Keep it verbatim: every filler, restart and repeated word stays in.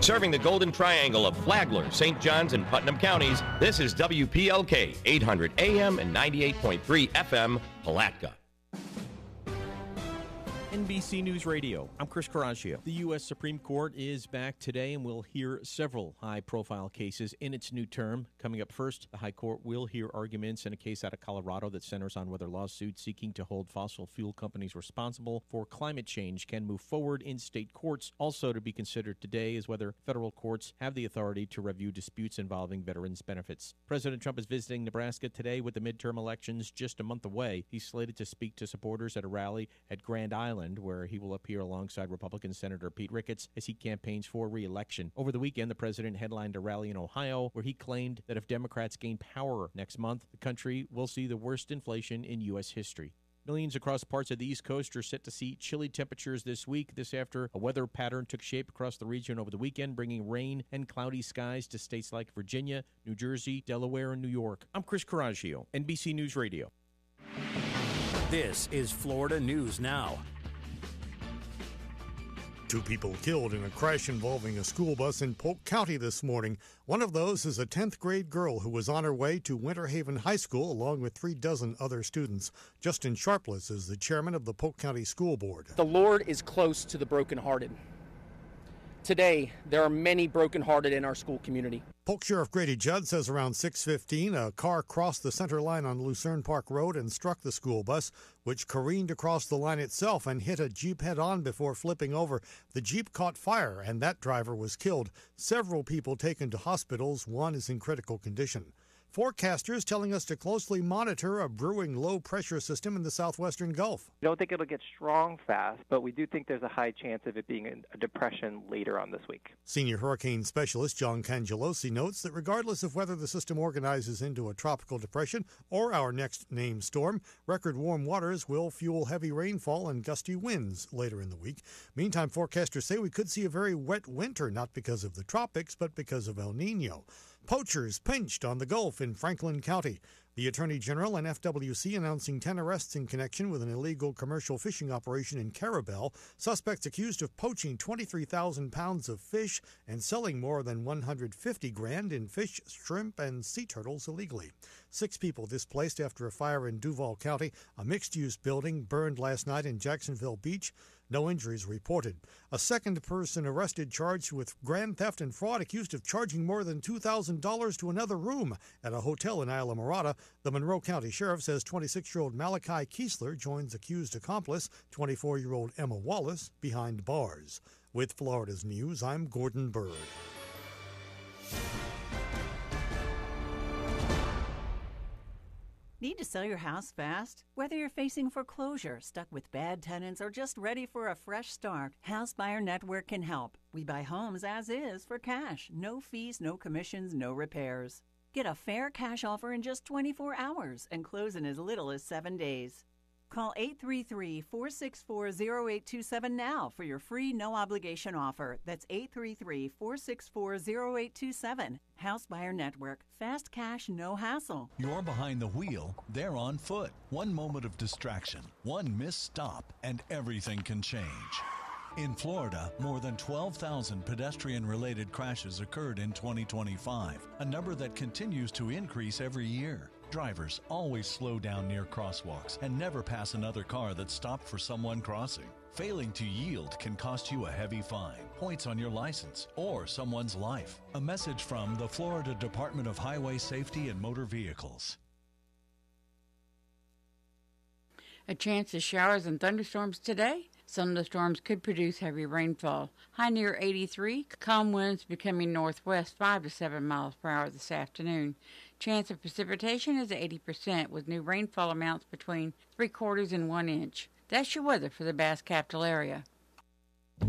Serving the Golden Triangle of Flagler, Saint Johns, and Putnam counties, this is W P L K, eight hundred A M and ninety-eight point three F M, Palatka. N B C News Radio, I'm Chris Coraggio. The U S Supreme Court is back today and will hear several high-profile cases in its new term. Coming up first, the High Court will hear arguments in a case out of Colorado that centers on whether lawsuits seeking to hold fossil fuel companies responsible for climate change can move forward in state courts. Also to be considered today is whether federal courts have the authority to review disputes involving veterans' benefits. President Trump is visiting Nebraska today with the midterm elections just a month away. He's slated to speak to supporters at a rally at Grand Island, where he will appear alongside Republican Senator Pete Ricketts as he campaigns for re-election. Over the weekend, the president headlined a rally in Ohio where he claimed that if Democrats gain power next month, the country will see the worst inflation in U S history. Millions across parts of the East Coast are set to see chilly temperatures this week. This after a weather pattern took shape across the region over the weekend, bringing rain and cloudy skies to states like Virginia, New Jersey, Delaware, and New York. I'm Chris Coraggio, N B C News Radio. This is Florida News Now. Two people killed in a crash involving a school bus in Polk County this morning. One of those is a tenth grade girl who was on her way to Winter Haven High School along with three dozen other students. Justin Sharpless is the chairman of the Polk County School Board. The Lord is close to the brokenhearted. Today, there are many brokenhearted in our school community. Polk Sheriff Grady Judd says around six fifteen, a car crossed the center line on Lucerne Park Road and struck the school bus, which careened across the line itself and hit a Jeep head-on before flipping over. The Jeep caught fire, and that driver was killed. Several people taken to hospitals. One is in critical condition. Forecasters telling us to closely monitor a brewing low-pressure system in the southwestern Gulf. We don't think it'll get strong fast, but we do think there's a high chance of it being a depression later on this week. Senior hurricane specialist John Cangelosi notes that regardless of whether the system organizes into a tropical depression or our next named storm, record warm waters will fuel heavy rainfall and gusty winds later in the week. Meantime, forecasters say we could see a very wet winter, not because of the tropics, but because of El Nino. Poachers pinched on the Gulf in Franklin County. The Attorney General and F W C announcing ten arrests in connection with an illegal commercial fishing operation in Carabel. Suspects accused of poaching twenty-three thousand pounds of fish and selling more than one hundred fifty grand in fish, shrimp, and sea turtles illegally. Six people displaced after a fire in Duval County. A mixed-use building burned last night in Jacksonville Beach. No injuries reported. A second person arrested charged with grand theft and fraud, accused of charging more than two thousand dollars to another room at a hotel in Islamorada. The Monroe County Sheriff says twenty-six-year-old Malachi Kiesler joins accused accomplice, twenty-four-year-old Emma Wallace, behind bars. With Florida's News, I'm Gordon Bird. Need to sell your house fast? Whether you're facing foreclosure, stuck with bad tenants, or just ready for a fresh start, House Buyer Network can help. We buy homes as is for cash. No fees, no commissions, no repairs. Get a fair cash offer in just twenty-four hours and close in as little as seven days. Call eight three three, four six four, zero eight two seven now for your free no-obligation offer. That's eight three three, four six four, zero eight two seven. House Buyer Network. Fast cash, no hassle. You're behind the wheel, they're on foot. One moment of distraction, one missed stop, and everything can change. In Florida, more than twelve thousand pedestrian-related crashes occurred in twenty twenty-five, a number that continues to increase every year. Drivers always slow down near crosswalks and never pass another car that's stopped for someone crossing. Failing to yield can cost you a heavy fine, points on your license, or someone's life. A message from the Florida Department of Highway Safety and Motor Vehicles. A chance of showers and thunderstorms today. Some of the storms could produce heavy rainfall. High near eighty-three. Calm winds becoming northwest five to seven miles per hour this afternoon. Chance of precipitation is eighty percent with new rainfall amounts between three quarters and one inch. That's your weather for the Bass Capital area.